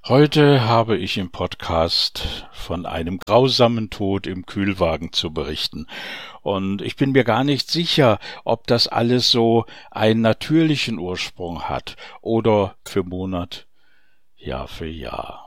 Heute habe ich im Podcast von einem grausamen Tod im Kühlwagen zu berichten. Und ich bin mir gar nicht sicher, ob das alles so einen natürlichen Ursprung hat oder für Monat, Jahr für Jahr.